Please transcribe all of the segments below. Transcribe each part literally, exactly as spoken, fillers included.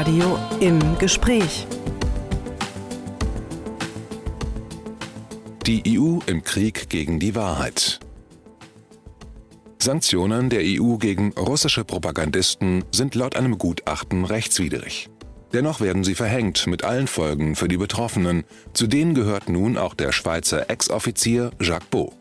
Inforadio im Gespräch. Die E U im Krieg gegen die Wahrheit. Sanktionen der E U gegen russische Propagandisten sind laut einem Gutachten rechtswidrig. Dennoch werden sie verhängt mit allen Folgen für die Betroffenen. Zu denen gehört nun auch der Schweizer Ex-Offizier Jacques Beau.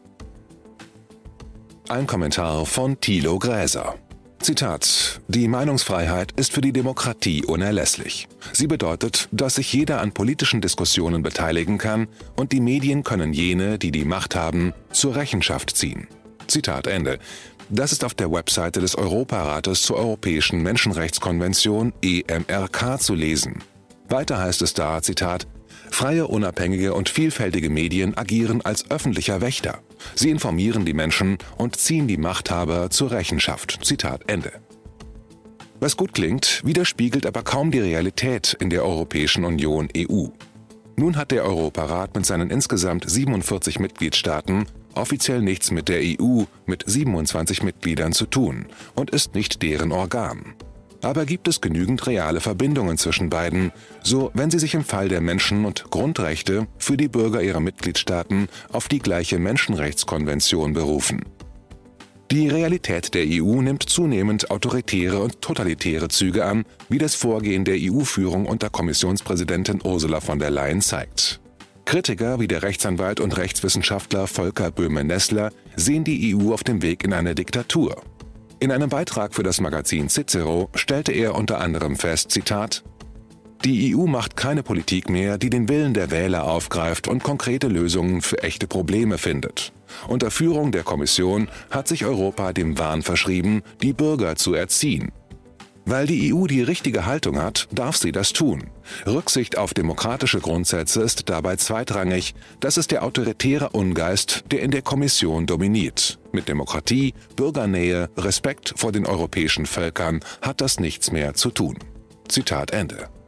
Ein Kommentar von Thilo Gräser. Zitat: Die Meinungsfreiheit ist für die Demokratie unerlässlich. Sie bedeutet, dass sich jeder an politischen Diskussionen beteiligen kann und die Medien können jene, die die Macht haben, zur Rechenschaft ziehen. Zitat Ende. Das ist auf der Webseite des Europarates zur Europäischen Menschenrechtskonvention E M R K zu lesen. Weiter heißt es da, Zitat: Freie, unabhängige und vielfältige Medien agieren als öffentlicher Wächter. Sie informieren die Menschen und ziehen die Machthaber zur Rechenschaft. Zitat Ende. Was gut klingt, widerspiegelt aber kaum die Realität in der Europäischen Union E U. Nun hat der Europarat mit seinen insgesamt siebenundvierzig Mitgliedstaaten offiziell nichts mit der E U mit siebenundzwanzig Mitgliedern zu tun und ist nicht deren Organ. Aber gibt es genügend reale Verbindungen zwischen beiden, so wenn sie sich im Fall der Menschen- und Grundrechte für die Bürger ihrer Mitgliedstaaten auf die gleiche Menschenrechtskonvention berufen. Die Realität der E U nimmt zunehmend autoritäre und totalitäre Züge an, wie das Vorgehen der E U-Führung unter Kommissionspräsidentin Ursula von der Leyen zeigt. Kritiker wie der Rechtsanwalt und Rechtswissenschaftler Volker Böhme-Nessler sehen die E U auf dem Weg in eine Diktatur. In einem Beitrag für das Magazin Cicero stellte er unter anderem fest, Zitat: Die E U macht keine Politik mehr, die den Willen der Wähler aufgreift und konkrete Lösungen für echte Probleme findet. Unter Führung der Kommission hat sich Europa dem Wahn verschrieben, die Bürger zu erziehen. Weil die E U die richtige Haltung hat, darf sie das tun. Rücksicht auf demokratische Grundsätze ist dabei zweitrangig. Das ist der autoritäre Ungeist, der in der Kommission dominiert. Mit Demokratie, Bürgernähe, Respekt vor den europäischen Völkern hat das nichts mehr zu tun. Zitat Ende.